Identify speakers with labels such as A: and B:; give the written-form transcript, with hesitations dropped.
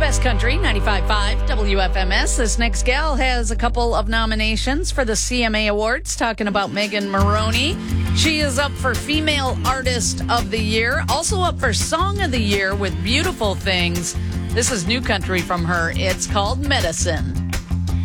A: Best Country, 95.5 WFMS. This next gal has a couple of nominations for the CMA Awards, talking about Megan Moroney. She is up for Female Artist of the Year, also up for Song of the Year with Beautiful Things. This is new country from her. It's called Medicine.